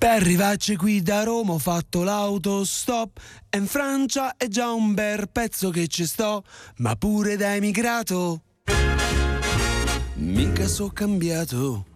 Per arrivarci qui da Roma ho fatto l'autostop e in Francia è già un bel pezzo che ci sto, ma pure da emigrato mica so cambiato.